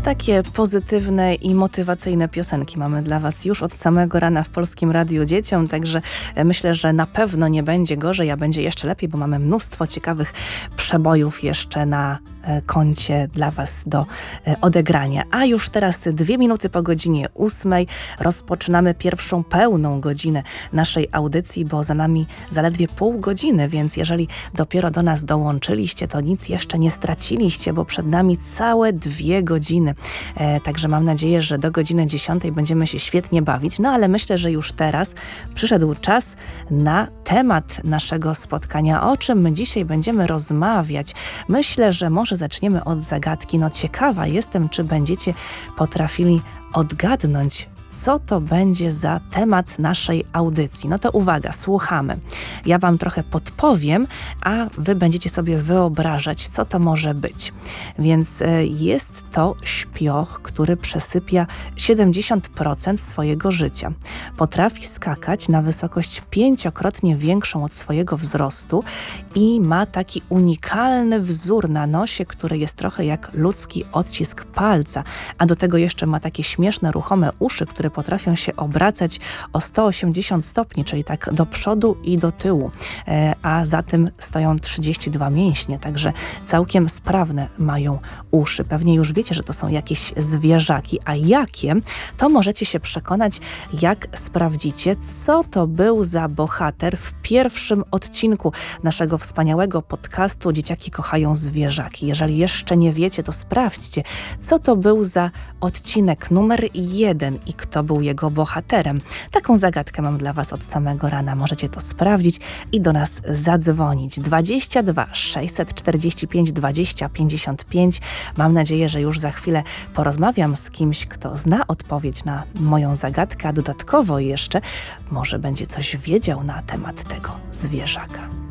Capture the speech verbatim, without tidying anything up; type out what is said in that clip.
Takie pozytywne i motywacyjne piosenki mamy dla Was już od samego rana w Polskim Radiu Dzieciom, także myślę, że na pewno nie będzie gorzej, a będzie jeszcze lepiej, bo mamy mnóstwo ciekawych przebojów jeszcze na koncie dla Was do odegrania. A już teraz dwie minuty po godzinie ósmej rozpoczynamy pierwszą pełną godzinę naszej audycji, bo za nami zaledwie pół godziny, więc jeżeli dopiero do nas dołączyliście, to nic jeszcze nie straciliście, bo przed nami całe dwie godziny. E, także mam nadzieję, że do godziny dziesiątej będziemy się świetnie bawić, no ale myślę, że już teraz przyszedł czas na temat naszego spotkania. O czym my dzisiaj będziemy rozmawiać? Myślę, że może zaczniemy od zagadki. No ciekawa jestem, czy będziecie potrafili odgadnąć, co to będzie za temat naszej audycji. No to uwaga, słuchamy. Ja Wam trochę podpowiem, a Wy będziecie sobie wyobrażać, co to może być. Więc jest to śpioch, który przesypia siedemdziesiąt procent swojego życia. Potrafi skakać na wysokość pięciokrotnie większą od swojego wzrostu i ma taki unikalny wzór na nosie, który jest trochę jak ludzki odcisk palca, a do tego jeszcze ma takie śmieszne, ruchome uszy, które potrafią się obracać o sto osiemdziesiąt stopni, czyli tak do przodu i do tyłu, a za tym stoją trzydzieści dwa mięśnie, także całkiem sprawne mają uszy. Pewnie już wiecie, że to są jakieś zwierzaki, a jakie, to możecie się przekonać, jak sprawdzicie, co to był za bohater w pierwszym odcinku naszego wspaniałego podcastu Dzieciaki kochają zwierzaki. Jeżeli jeszcze nie wiecie, to sprawdźcie, co to był za odcinek numer jeden i kto był jego bohaterem. Taką zagadkę mam dla Was od samego rana. Możecie to sprawdzić i do nas zadzwonić. dwadzieścia dwa sześćset czterdzieści pięć dwadzieścia pięćdziesiąt pięć. Mam nadzieję, że już za chwilę porozmawiam z kimś, kto zna odpowiedź na moją zagadkę, a dodatkowo jeszcze może będzie coś wiedział na temat tego zwierzaka.